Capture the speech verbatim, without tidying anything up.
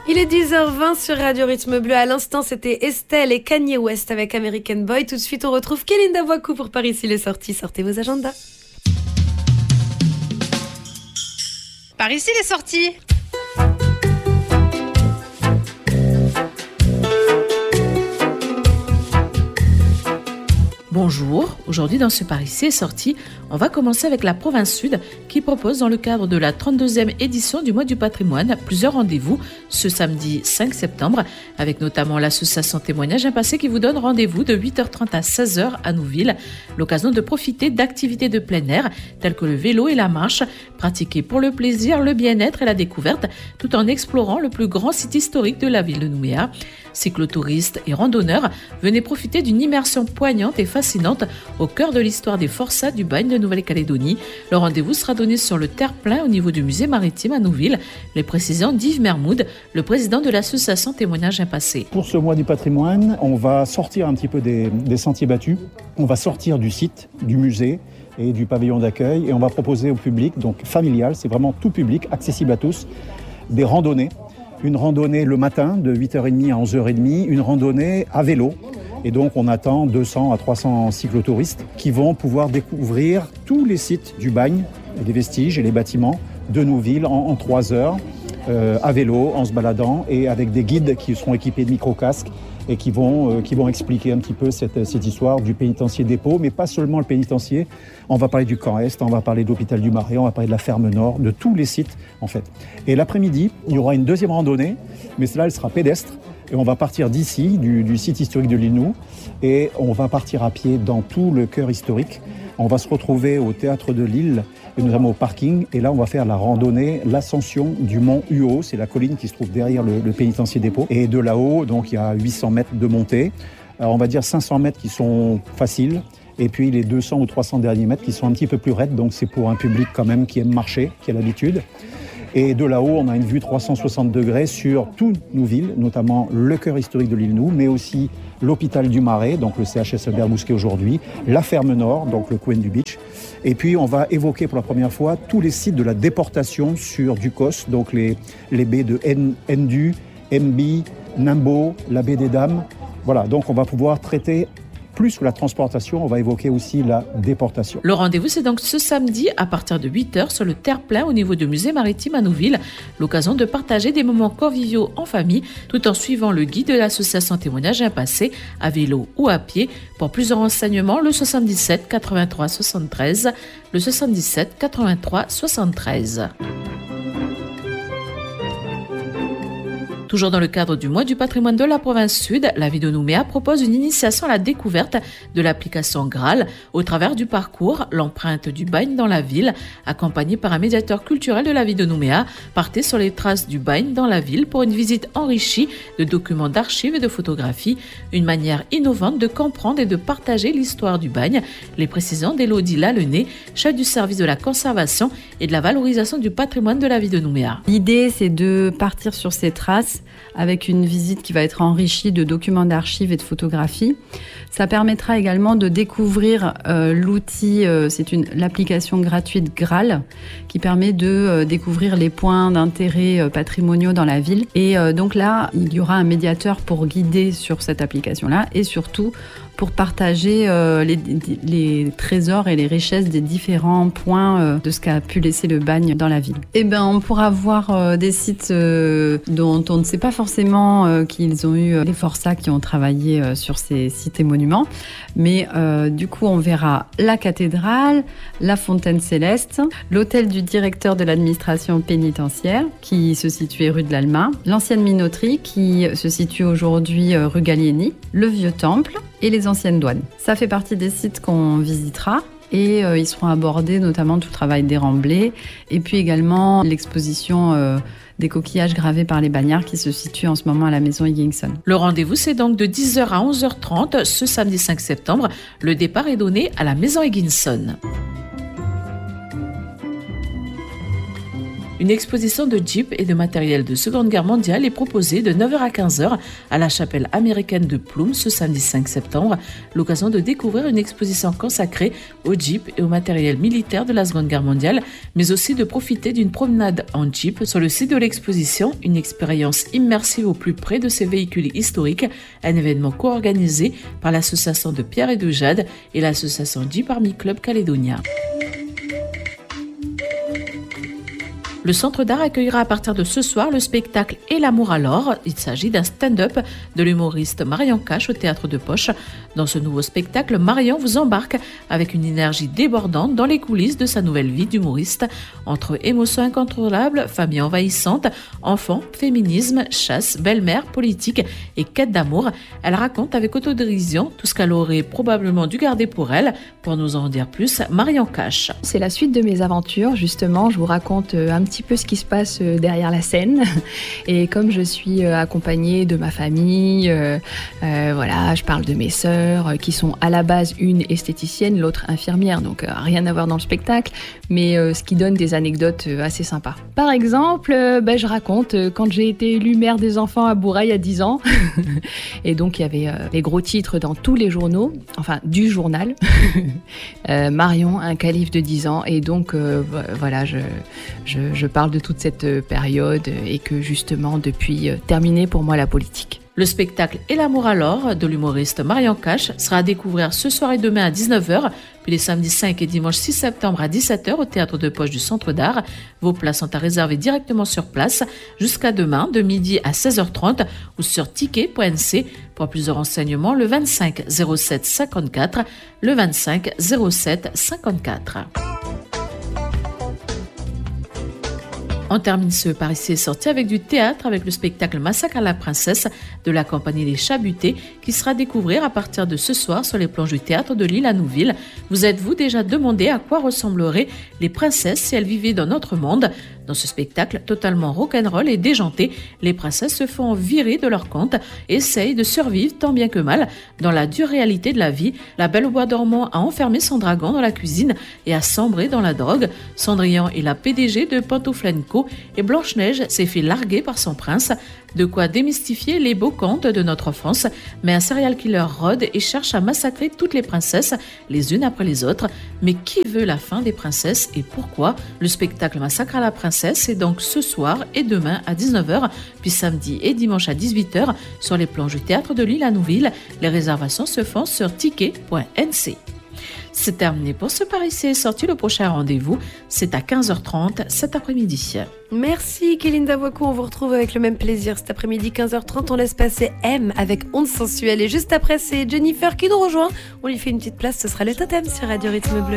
Il est dix heures vingt sur Radio Rythme Bleu. À l'instant, c'était Estelle et Kanye West avec American Boy. Tout de suite, on retrouve Kélinda Wakou pour Par ici les sorties. Sortez vos agendas. Par ici les sorties. Bonjour, aujourd'hui dans ce Par ici est sorti, on va commencer avec la province sud qui propose dans le cadre de la trente-deuxième édition du mois du patrimoine plusieurs rendez-vous ce samedi cinq septembre avec notamment l'association Témoignage Impassé qui vous donne rendez-vous de huit heures trente à seize heures à Nouville. L'occasion de profiter d'activités de plein air telles que le vélo et la marche, pratiquées pour le plaisir, le bien-être et la découverte tout en explorant le plus grand site historique de la ville de Nouméa. Cyclotouristes et randonneurs, venez profiter d'une immersion poignante et fascinante au cœur de l'histoire des forçats du bagne de Nouvelle-Calédonie. Le rendez-vous sera donné sur le terre-plein au niveau du musée maritime à Nouville. Les précisions d'Yves Mermoud, le président de l'association Témoignage Impassé. Pour ce mois du patrimoine, on va sortir un petit peu des, des sentiers battus. On va sortir du site, du musée et du pavillon d'accueil et on va proposer au public, donc familial, c'est vraiment tout public, accessible à tous, des randonnées. Une randonnée le matin de huit heures trente à onze heures trente, une randonnée à vélo. Et donc on attend deux cents à trois cents cyclotouristes qui vont pouvoir découvrir tous les sites du bagne, les vestiges et les bâtiments de Nouville en, en trois heures euh, à vélo, en se baladant et avec des guides qui seront équipés de micro-casques et qui vont, euh, qui vont expliquer un petit peu cette, cette histoire du pénitencier dépôt, mais pas seulement le pénitencier. On va parler du camp Est, on va parler de l'hôpital du Marais, on va parler de la ferme Nord, de tous les sites en fait. Et l'après-midi, il y aura une deuxième randonnée, mais celle-là, elle sera pédestre. Et on va partir d'ici, du, du site historique de l'île Nou, et on va partir à pied dans tout le cœur historique. On va se retrouver au théâtre de l'île, et notamment au parking, et là on va faire la randonnée, l'ascension du mont Huot, c'est la colline qui se trouve derrière le, le pénitencier dépôt. Et de là-haut, donc il y a huit cents mètres de montée, alors on va dire cinq cents mètres qui sont faciles, et puis les deux cents ou trois cents derniers mètres qui sont un petit peu plus raides, donc c'est pour un public quand même qui aime marcher, qui a l'habitude. Et de là-haut, on a une vue trois cent soixante degrés sur toutes nos villes, notamment le cœur historique de l'île Nou, mais aussi l'hôpital du Marais, donc le C H S Albert Bousquet aujourd'hui, la ferme Nord, donc le Coen du Beach. Et puis, on va évoquer pour la première fois tous les sites de la déportation sur Ducos, donc les, les baies de Ndu, Mbi, Nimbo, la baie des Dames. Voilà, donc on va pouvoir traiter plus que la transportation, on va évoquer aussi la déportation. Le rendez-vous, c'est donc ce samedi à partir de huit heures sur le terre-plein au niveau du musée maritime à Nouville. L'occasion de partager des moments conviviaux en famille tout en suivant le guide de l'association Témoignage Impassé à vélo ou à pied. Pour plus de renseignements, le soixante-dix-sept quatre-vingt-trois soixante-treize, le soixante-dix-sept quatre-vingt-trois soixante-treize. Toujours dans le cadre du mois du patrimoine de la province sud, la ville de Nouméa propose une initiation à la découverte de l'application Graal au travers du parcours L'empreinte du bagne dans la ville, accompagné par un médiateur culturel de la ville de Nouméa. Partez sur les traces du bagne dans la ville pour une visite enrichie de documents d'archives et de photographies, une manière innovante de comprendre et de partager l'histoire du bagne. Les précisions d'Élodie Lallenay, chef du service de la conservation et de la valorisation du patrimoine de la ville de Nouméa. L'idée, c'est de partir sur ces traces avec une visite qui va être enrichie de documents d'archives et de photographies. Ça permettra également de découvrir euh, l'outil, euh, c'est une, l'application gratuite Graal, qui permet de euh, découvrir les points d'intérêt euh, patrimoniaux dans la ville. Et euh, donc là, il y aura un médiateur pour guider sur cette application-là et surtout pour partager euh, les, les trésors et les richesses des différents points euh, de ce qu'a pu laisser le bagne dans la ville. Et ben, on pourra voir euh, des sites euh, dont on ne sait pas forcément euh, qu'ils ont eu euh, les forçats qui ont travaillé euh, sur ces sites et monuments, mais euh, du coup, on verra la cathédrale, la fontaine céleste, l'hôtel du directeur de l'administration pénitentiaire qui se situait rue de l'Alma, l'ancienne minoterie qui se situe aujourd'hui euh, rue Gallieni, le vieux temple et les anciennes douanes. Ça fait partie des sites qu'on visitera et euh, ils seront abordés notamment tout le travail des remblais et puis également l'exposition euh, des coquillages gravés par les bagnards qui se situe en ce moment à la maison Higginson. Le rendez-vous, c'est donc de dix heures à onze heures trente ce samedi cinq septembre. Le départ est donné à la maison Higginson. Une exposition de Jeep et de matériel de Seconde Guerre mondiale est proposée de neuf heures à quinze heures à la chapelle américaine de Ploum ce samedi cinq septembre. L'occasion de découvrir une exposition consacrée aux Jeeps et au matériel militaire de la Seconde Guerre mondiale, mais aussi de profiter d'une promenade en Jeep sur le site de l'exposition, une expérience immersive au plus près de ces véhicules historiques, un événement co-organisé par l'association de Pierre et de Jade et l'association Jeep Army Club Calédonia. Le Centre d'art accueillera à partir de ce soir le spectacle Et l'amour alors. Il s'agit d'un stand-up de l'humoriste Marion Cash au Théâtre de Poche. Dans ce nouveau spectacle, Marion vous embarque avec une énergie débordante dans les coulisses de sa nouvelle vie d'humoriste. Entre émotions incontrôlables, famille envahissante, enfants, féminisme, chasse, belle-mère, politique et quête d'amour, elle raconte avec autodérision tout ce qu'elle aurait probablement dû garder pour elle. Pour nous en dire plus, Marion Cash. C'est la suite de mes aventures, justement. Je vous raconte un petit peu ce qui se passe derrière la scène. Et comme je suis accompagnée de ma famille, euh, euh, voilà, je parle de mes sœurs qui sont à la base une esthéticienne, l'autre infirmière, donc euh, rien à voir dans le spectacle, mais euh, ce qui donne des anecdotes assez sympas. Par exemple, euh, ben, je raconte euh, quand j'ai été élue mère des enfants à Bourail à dix ans, et donc il y avait euh, les gros titres dans tous les journaux, enfin du journal, euh, Marion, un calife de dix ans, et donc euh, voilà, je, je, je parle de toute cette période et que justement depuis euh, terminé pour moi la politique. Le spectacle Et l'amour alors de l'humoriste Marion Cash sera à découvrir ce soir et demain à dix-neuf heures, puis les samedis cinq et dimanche six septembre à dix-sept heures au Théâtre de Poche du Centre d'Art. Vos places sont à réserver directement sur place jusqu'à demain de midi à seize heures trente ou sur ticket point n c. Pour plus de renseignements, le vingt-cinq zéro sept cinquante-quatre, le vingt-cinq zéro sept cinquante-quatre. On termine ce Par ici est sorti avec du théâtre avec le spectacle Massacre à la princesse de la compagnie Les Chabutés qui sera à découvrir à partir de ce soir sur les planches du théâtre de l'île à Nouville. Vous êtes-vous déjà demandé à quoi ressembleraient les princesses si elles vivaient dans notre monde ? Dans ce spectacle totalement rock'n'roll et déjanté, les princesses se font virer de leur compte et essayent de survivre tant bien que mal dans la dure réalité de la vie. La Belle au bois dormant a enfermé son dragon dans la cuisine et a sombré dans la drogue. Cendrillon est la P D G de Pantoufle&Co et Blanche-Neige s'est fait larguer par son prince. De quoi démystifier les beaux contes de notre enfance, mais un serial killer rôde et cherche à massacrer toutes les princesses, les unes après les autres. Mais qui veut la fin des princesses et pourquoi ? Le spectacle Massacre à la princesse est donc ce soir et demain à dix-neuf heures, puis samedi et dimanche à dix-huit heures sur les planches du Théâtre de l'île à Nouville. Les réservations se font sur ticket point n c. C'est terminé pour ce Par ici est sorti. Le prochain rendez-vous, c'est à quinze heures trente cet après-midi. Merci Kéline Davoikou, on vous retrouve avec le même plaisir cet après-midi quinze heures trente. On laisse passer M avec Onde sensuelle et juste après c'est Jennifer qui nous rejoint. On lui fait une petite place, ce sera le totem sur Radio Rythme Bleu.